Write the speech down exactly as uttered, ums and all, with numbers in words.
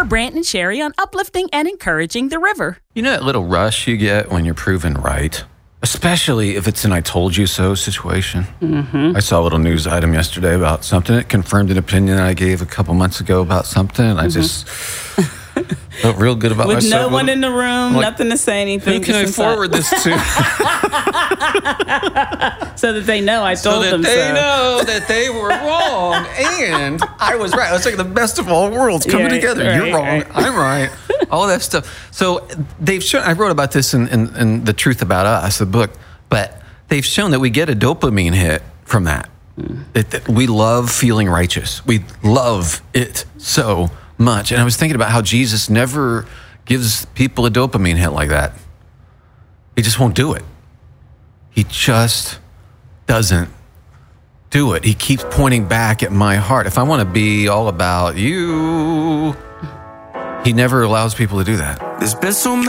More Brant and Sherry on uplifting and encouraging the river. You know that little rush you get when you're proven right? Especially if it's an I told you so situation. Mm-hmm. I saw a little news item yesterday about something. It confirmed an opinion I gave a couple months ago about something. And I mm-hmm. just felt real good about With myself. With no one in the room, like, nothing to say anything. Who can I inside. forward this to? So that they know I told so that them they so. know that they were wrong and I was right. I was like the best of all worlds coming right, together. Right, You're wrong. Right. I'm right. All that stuff. So they've shown, I wrote about this in, in, in The Truth About Us, the book, but they've shown that we get a dopamine hit from that. Mm. It, it, we love feeling righteous. We love it so much. And I was thinking about how Jesus never gives people a dopamine hit like that. He just won't do it. He just doesn't do it. He keeps pointing back at my heart. If I want to be all about you, he never allows people to do that. There's been so many